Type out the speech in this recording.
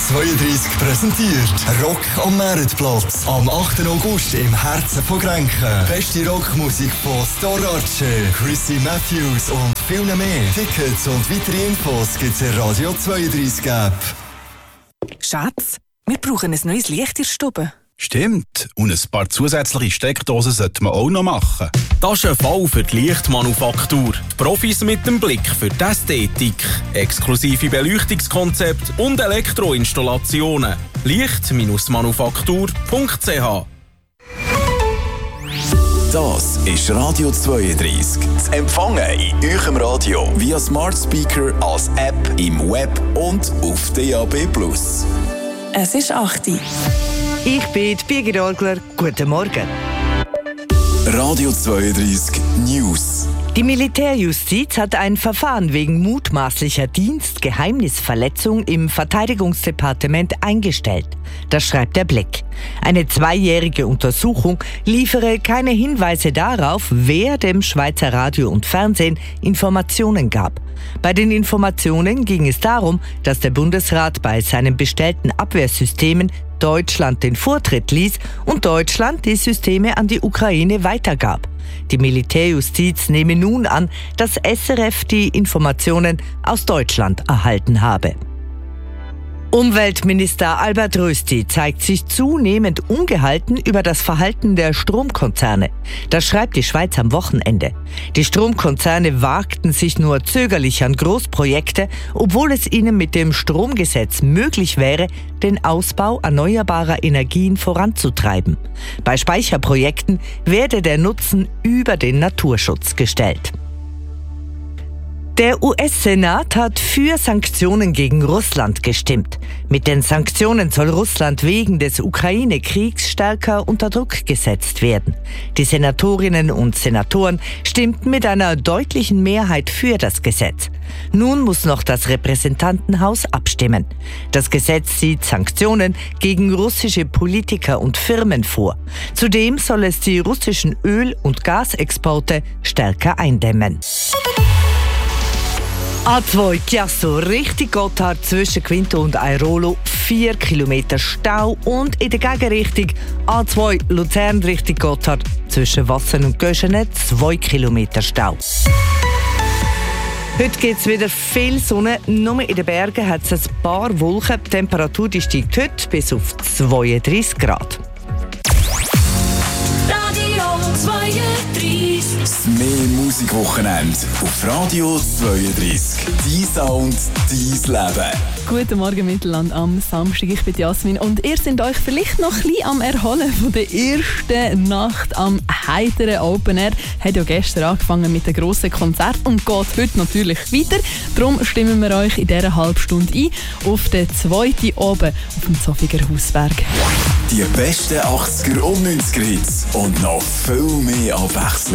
32 präsentiert Rock am Meretplatz. Am 8. August im Herzen von Grenken. Beste Rockmusik von Storace, Chrissy Matthews und viel mehr. Tickets und weitere Infos gibt's in Radio 32 App. Schatz, wir brauchen ein neues Licht in der Stube. Stimmt. Und ein paar zusätzliche Steckdosen sollte man auch noch machen. Das ist ein Fall für die Lichtmanufaktur. Die Profis mit dem Blick für die Ästhetik. Exklusive Beleuchtungskonzepte und Elektroinstallationen. Licht-manufaktur.ch. Das ist Radio 32. Zu empfangen in eurem Radio via Smart Speaker, als App, im Web und auf DAB+. Es ist 8 Uhr. Ich bin Birgit Orgler. Guten Morgen. Radio 32 News. Die Militärjustiz hat ein Verfahren wegen mutmaßlicher Dienstgeheimnisverletzung im Verteidigungsdepartement eingestellt. Das schreibt der Blick. Eine 2-jährige Untersuchung liefere keine Hinweise darauf, wer dem Schweizer Radio und Fernsehen Informationen gab. Bei den Informationen ging es darum, dass der Bundesrat bei seinen bestellten Abwehrsystemen Deutschland den Vortritt ließ und Deutschland die Systeme an die Ukraine weitergab. Die Militärjustiz nehme nun an, dass SRF die Informationen aus Deutschland erhalten habe. Umweltminister Albert Rösti zeigt sich zunehmend ungehalten über das Verhalten der Stromkonzerne. Das schreibt die Schweiz am Wochenende. Die Stromkonzerne wagten sich nur zögerlich an Großprojekte, obwohl es ihnen mit dem Stromgesetz möglich wäre, den Ausbau erneuerbarer Energien voranzutreiben. Bei Speicherprojekten werde der Nutzen über den Naturschutz gestellt. Der US-Senat hat für Sanktionen gegen Russland gestimmt. Mit den Sanktionen soll Russland wegen des Ukraine-Kriegs stärker unter Druck gesetzt werden. Die Senatorinnen und Senatoren stimmten mit einer deutlichen Mehrheit für das Gesetz. Nun muss noch das Repräsentantenhaus abstimmen. Das Gesetz sieht Sanktionen gegen russische Politiker und Firmen vor. Zudem soll es die russischen Öl- und Gasexporte stärker eindämmen. A2 Chiasso Richtung Gotthard zwischen Quinto und Airolo 4 Kilometer Stau und in der Gegenrichtung A2 Luzern Richtung Gotthard zwischen Wassen und Göschene 2 Kilometer Stau. Heute gibt es wieder viel Sonne, nur in den Bergen hat es ein paar Wolken. Die Temperatur steigt heute bis auf 32 Grad. Radio 32. Das mehr Musikwochenende auf Radio 32. Dein Sound, dein Leben. Guten Morgen Mittelland am Samstag, ich bin Jasmin und ihr seid euch vielleicht noch ein bisschen am Erholen von der ersten Nacht am heiteren Open Air. Hat ja gestern angefangen mit einem grossen Konzert und geht heute natürlich weiter. Darum stimmen wir euch in dieser halben Stunde ein auf den zweiten oben auf dem Zofiger Hausberg. Die besten 80er und 90er Hits und noch viel mehr Abwechslung.